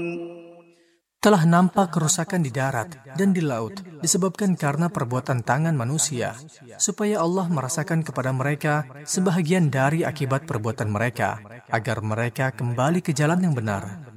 Telah nampak kerusakan di darat dan di laut disebabkan karena perbuatan tangan manusia, supaya Allah merasakan kepada mereka sebahagian dari akibat perbuatan mereka, agar mereka kembali ke jalan yang benar.